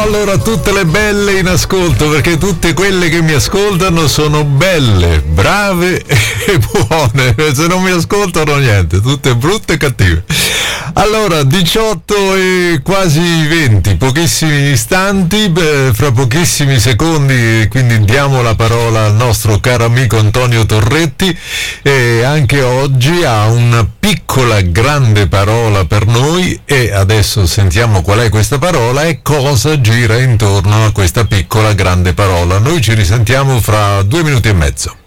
Allora, tutte le belle in ascolto, perché tutte quelle che mi ascoltano sono belle, brave e buone. Se non mi ascoltano, niente, tutte brutte e cattive. Allora, 18 e quasi 20, pochissimi istanti, fra pochissimi secondi, quindi diamo la parola al nostro caro amico Antonio Torretti, e anche oggi ha una piccola grande parola per noi, e adesso sentiamo qual è questa parola e cosa gira intorno a questa piccola grande parola. Noi ci risentiamo fra 2 minuti e mezzo.